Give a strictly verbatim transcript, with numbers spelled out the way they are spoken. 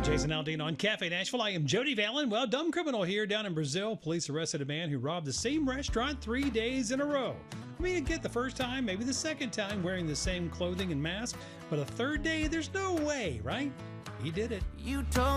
Jason Aldean on Cafe Nashville. I am Jody Vallon. Well, dumb criminal here down in Brazil. Police arrested a man who robbed the same restaurant three days in a row. I mean, get the first time, maybe the second time wearing the same clothing and mask, but a third day, there's no way, right? He did it. You told